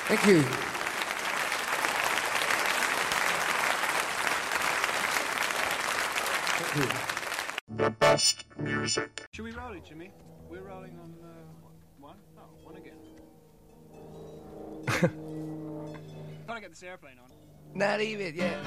Thank you. Thank you. The best music. Should we roll it, Jimmy? We're rolling on one? Oh, one again. Gotta get this airplane on. Not even, yeah.